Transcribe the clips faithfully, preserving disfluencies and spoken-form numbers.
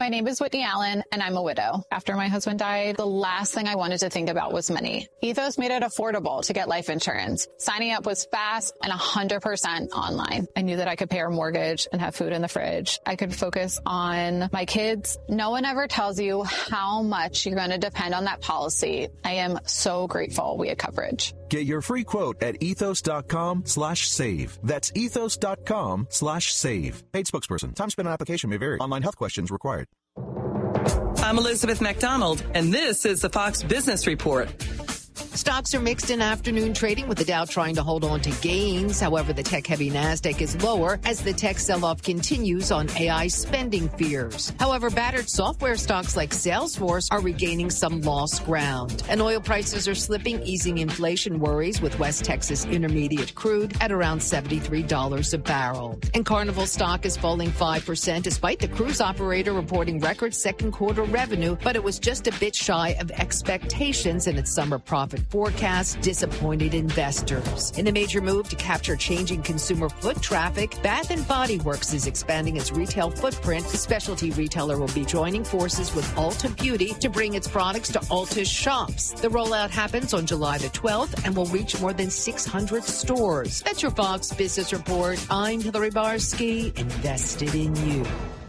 My name is Whitney Allen, and I'm a widow. After my husband died, the last thing I wanted to think about was money. Ethos made it affordable to get life insurance. Signing up was fast and one hundred percent online. I knew that I could pay our mortgage and have food in the fridge. I could focus on my kids. No one ever tells you how much you're going to depend on that policy. I am so grateful we had coverage. Get your free quote at ethos.com slash save. That's ethos.com slash save. Paid spokesperson. Time spent on application may vary. Online health questions required. I'm Elizabeth McDonald, and this is the Fox Business Report. Stocks are mixed in afternoon trading, with the Dow trying to hold on to gains. However, the tech-heavy NASDAQ is lower as the tech sell-off continues on A I spending fears. However, battered software stocks like Salesforce are regaining some lost ground. And oil prices are slipping, easing inflation worries, with West Texas Intermediate crude at around seventy-three dollars a barrel. And Carnival stock is falling five percent despite the cruise operator reporting record second quarter revenue, but it was just a bit shy of expectations in its summer profit forecast, disappointed investors. In a major move to capture changing consumer foot traffic, Bath and Body Works is expanding its retail footprint. The specialty retailer will be joining forces with Ulta Beauty to bring its products to Ulta's shops. The rollout happens on July the twelfth and will reach more than six hundred stores. That's your Fox Business Report. I'm Hillary Barsky, invested in you.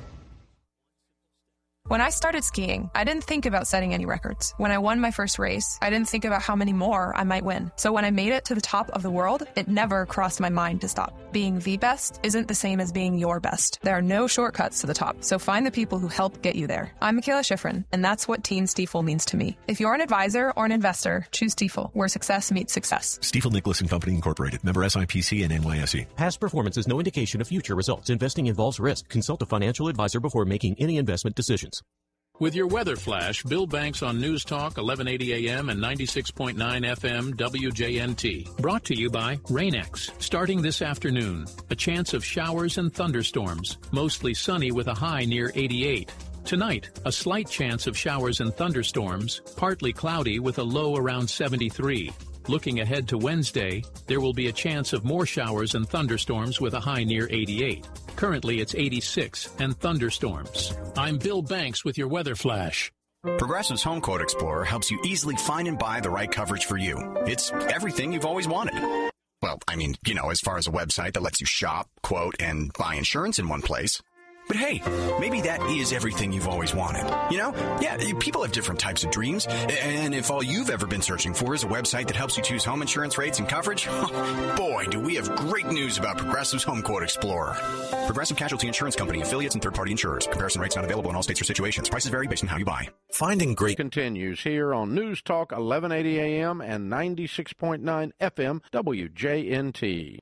When I started skiing, I didn't think about setting any records. When I won my first race, I didn't think about how many more I might win. So when I made it to the top of the world, it never crossed my mind to stop. Being the best isn't the same as being your best. There are no shortcuts to the top, so find the people who help get you there. I'm Michaela Schifrin, and that's what Team Stiefel means to me. If you're an advisor or an investor, choose Stiefel, where success meets success. Stiefel Nicholas and Company Incorporated, member S I P C and N Y S E. Past performance is no indication of future results. Investing involves risk. Consult a financial advisor before making any investment decisions. With your weather flash, Bill Banks on News Talk, eleven eighty a m and ninety-six point nine F M W J N T. Brought to you by Rain-X. Starting this afternoon, a chance of showers and thunderstorms, mostly sunny with a high near eighty-eight. Tonight, a slight chance of showers and thunderstorms, partly cloudy with a low around seventy-three. Looking ahead to Wednesday, there will be a chance of more showers and thunderstorms with a high near eighty-eight. Currently, it's eighty-six and thunderstorms. I'm Bill Banks with your weather flash. Progressive's Home Quote Explorer helps you easily find and buy the right coverage for you. It's everything you've always wanted. Well, I mean, you know, as far as a website that lets you shop, quote, and buy insurance in one place. But hey, maybe that is everything you've always wanted. You know? Yeah, people have different types of dreams. And if all you've ever been searching for is a website that helps you choose home insurance rates and coverage, boy, do we have great news about Progressive's Home Quote Explorer. Progressive Casualty Insurance Company, affiliates, and third-party insurers. Comparison rates not available in all states or situations. Prices vary based on how you buy. Finding great continues here on News Talk, eleven eighty a m and ninety-six point nine F M W J N T.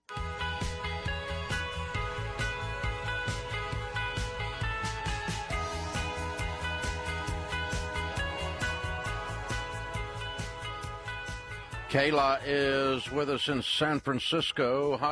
Kayla is with us in San Francisco. Hi.